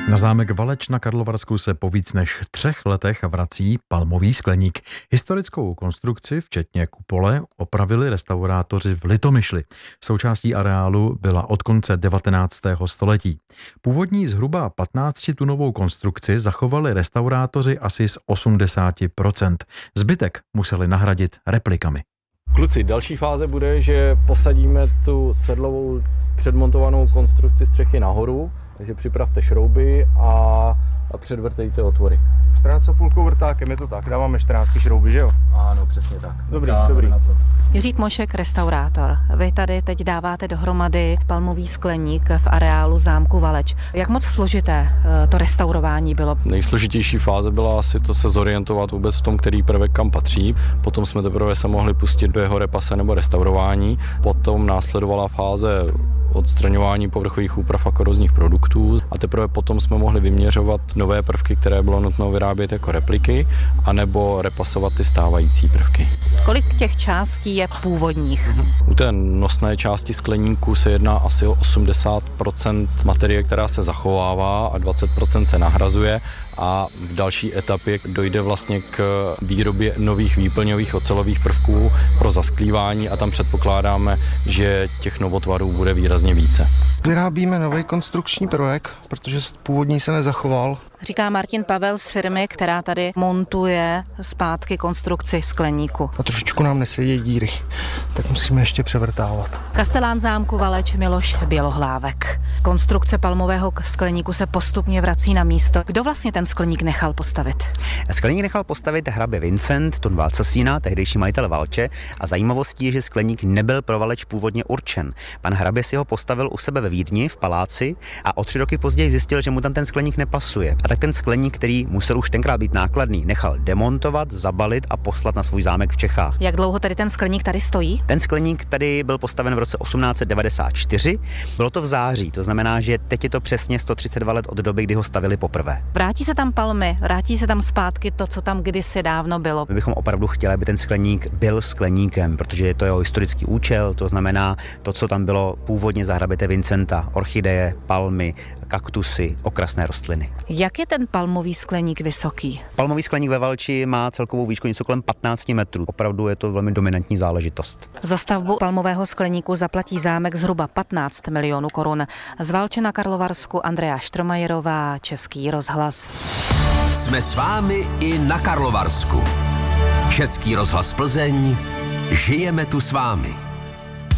Na zámek Valeč na Karlovarsku se po víc než 3 letech vrací palmový skleník. Historickou konstrukci, včetně kupole, opravili restaurátoři v Litomyšli. Součástí areálu byla od konce 19. století. Původní zhruba 15tunovou konstrukci zachovali restaurátoři asi z 80%. Zbytek museli nahradit replikami. Kluci, další fáze bude, že posadíme tu sedlovou předmontovanou konstrukci střechy nahoru, takže připravte šrouby a předvrtejte otvory. 14,5 vrtákem, je to tak, dáváme 14 šrouby, že jo? Ano, přesně tak. Dobrý. Jiřík Mošek, restaurátor. Vy tady teď dáváte dohromady palmový skleník v areálu zámku Valeč. Jak moc složité to restaurování bylo? Nejsložitější fáze byla asi to se zorientovat vůbec v tom, který prvek kam patří. Potom jsme teprve se mohli pustit do jeho repase nebo restaurování. Potom následovala fáze odstraňování povrchových úprav a korozních produktů a teprve potom jsme mohli vyměřovat nové prvky, které bylo nutno vyrábět jako repliky, anebo repasovat ty stávající prvky. Kolik těch částí je původních? U té nosné části skleníku se jedná asi o 80% materie, která se zachovává a 20% se nahrazuje a v další etapě dojde vlastně k výrobě nových výplňových ocelových prvků pro zasklívání a tam předpokládáme, že těch novotvarů bude výrazně více. Vyrábíme nový konstrukční projekt, protože původní se nezachoval. Říká Martin Pavel z firmy, která tady montuje zpátky konstrukci skleníku. A trošičku nám nesedí díry, tak musíme ještě převrtávat. Kastelán zámku Valeč Miloš Bělohlávek. Konstrukce palmového skleníku se postupně vrací na místo. Kdo vlastně ten skleník nechal postavit? Skleník nechal postavit hrabě Vincent Thun Valcasína, tehdejší majitel Valče, a zajímavostí je, že skleník nebyl pro Valeč původně určen. Pan hrabě si ho postavil u sebe ve Vídni v paláci a o 3 roky později zjistil, že mu tam ten skleník nepasuje. A tak ten skleník, který musel už tenkrát být nákladný, nechal demontovat, zabalit a poslat na svůj zámek v Čechách. Jak dlouho tady ten skleník tady stojí? Ten skleník tady byl postaven v roce 1894. Bylo to v září, to znamená, že teď je to přesně 132 let od doby, kdy ho stavili poprvé. Vrátí se tam palmy, vrátí se tam zpátky to, co tam kdysi dávno bylo. My bychom opravdu chtěli, aby ten skleník byl skleníkem, protože je to jeho historický účel, to znamená to, co tam bylo původně za hraběte Vincenta, orchideje, palmy, kaktusy, okrasné rostliny. Jak je ten palmový skleník vysoký? Palmový skleník ve Valči má celkovou výšku něco kolem 15 metrů. Opravdu je to velmi dominantní záležitost. Za stavbu palmového skleníku zaplatí zámek zhruba 15 milionů korun. Z Valče na Karlovarsku Andrea Štromajerová, Český rozhlas. Jsme s vámi i na Karlovarsku. Český rozhlas Plzeň. Žijeme tu s vámi.